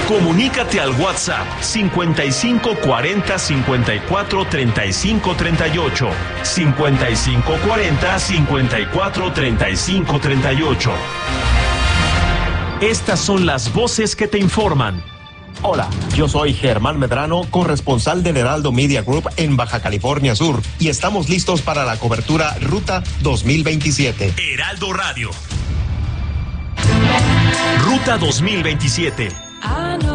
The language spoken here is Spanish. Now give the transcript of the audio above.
Comunícate al WhatsApp 55 40 54 35 38. 55 40 54 35 38. Estas son las voces que te informan. Hola, yo soy Germán Medrano, corresponsal del Heraldo Media Group en Baja California Sur, y estamos listos para la cobertura Ruta 2027. Heraldo Radio. Ruta 2027.